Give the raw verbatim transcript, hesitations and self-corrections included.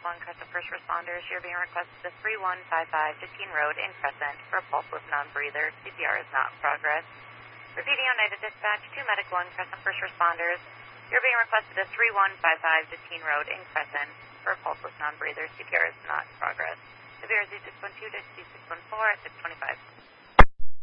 one Crescent First Responders. You're being requested to three one five five Deteen Road in Crescent for a pulse with non-breather. C P R is not in progress. Repeating Oneida Dispatch, two Medic one Crescent First Responders. You're being requested to three one five five Deteen Road in Crescent for a pulse with non-breather. C P R is not in progress. C P R Z six one two to C six one four at six twenty-five.